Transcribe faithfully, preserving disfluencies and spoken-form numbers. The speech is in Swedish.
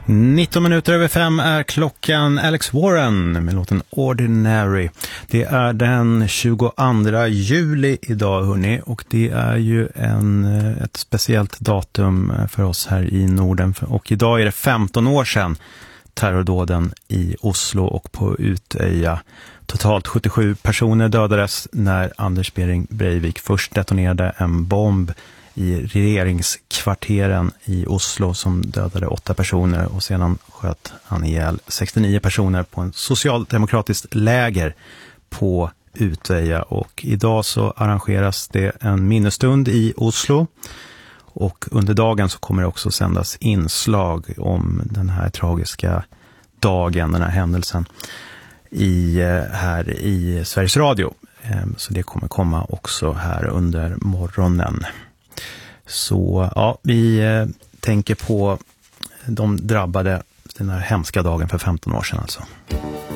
nitton minuter över fem är klockan. Alex Warren med låten Ordinary. Det är den tjugoandra juli idag, hörni, och det är ju en, ett speciellt datum för oss här i Norden. Och idag är det femton år sedan terrordåden i Oslo och på Utöja. Totalt sjuttiosju personer dödades när Anders Behring Breivik först detonerade en bomb i regeringskvarteren i Oslo som dödade åtta personer, och sedan sköt han ihjäl sextionio personer på en socialdemokratiskt läger på Utöja. Och idag så arrangeras det en minnesstund i Oslo, och under dagen så kommer det också sändas inslag om den här tragiska dagen, den här händelsen i, här i Sveriges Radio. Så det kommer komma också här under morgonen. Så ja, vi eh, tänker på de drabbade den här hemska dagen för femton år sedan alltså.